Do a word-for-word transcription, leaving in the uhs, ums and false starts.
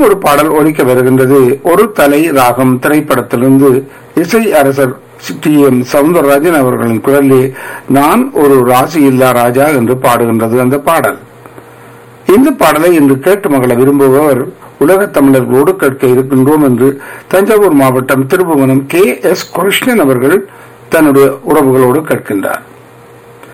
மீண்டும் ஒரு பாடல் ஒலிக்க வருகின்றது. ஒரு தலை ராகம் திரைப்படத்திலிருந்து இசை அரசர் டி எம் சவுந்தரராஜன் அவர்களின் குரலில் நான் ஒரு ராசி இல்லா ராஜா என்று பாடுகின்றது அந்த பாடல். இந்த பாடலை இன்று கேட்டு மகள விரும்புபவர் உலகத் தமிழர்களோடு கேட்க இருக்கின்றோம் என்று தஞ்சாவூர் மாவட்டம் திருபுவனம் கே எஸ் கிருஷ்ணன் அவர்கள் தன்னுடைய உறவுகளோடு கேட்கின்றார்.